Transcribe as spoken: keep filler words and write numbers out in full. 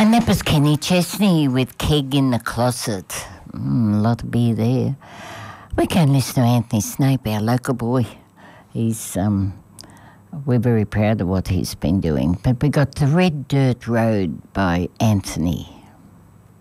And that was Kenny Chesney with Keg in the Closet. Mm, a lot of beer there. We can listen to Anthony Snape, our local boy. He's um, we're very proud of what he's been doing. But we got The Red Dirt Road by Anthony.